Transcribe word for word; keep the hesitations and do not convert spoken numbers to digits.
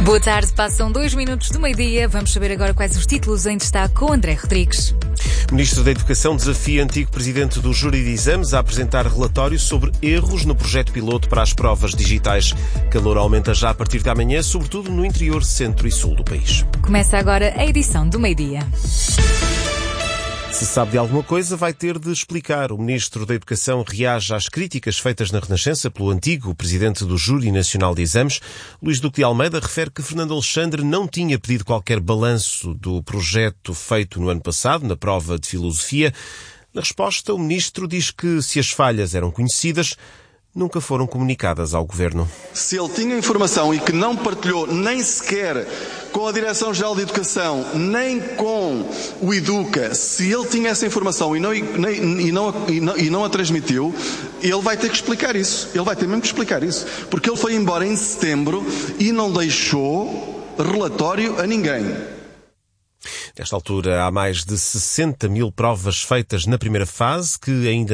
Boa tarde, passam dois minutos do meio-dia. Vamos saber agora quais os títulos em destaque com André Rodrigues. O Ministro da Educação desafia antigo Presidente do Júri de Exames a apresentar relatório sobre erros no projeto piloto para as provas digitais. Calor aumenta já a partir de amanhã, sobretudo no interior, centro e sul do país. Começa agora a edição do meio-dia. Se sabe de alguma coisa, vai ter de explicar. O Ministro da Educação reage às críticas feitas na Renascença pelo antigo Presidente do Júri Nacional de Exames. Luís Duque de Almeida refere que Fernando Alexandre não tinha pedido qualquer balanço do projeto feito no ano passado, na prova de filosofia. Na resposta, o Ministro diz que se as falhas eram conhecidas, nunca foram comunicadas ao Governo. Se ele tinha informação e que não partilhou nem sequer com a Direção-Geral de Educação, nem com o Educa, se ele tinha essa informação e não, nem, e, não, e, não, e não a transmitiu, ele vai ter que explicar isso. Ele vai ter mesmo que explicar isso. Porque ele foi embora em setembro e não deixou relatório a ninguém. Nesta altura, há mais de sessenta mil provas feitas na primeira fase que ainda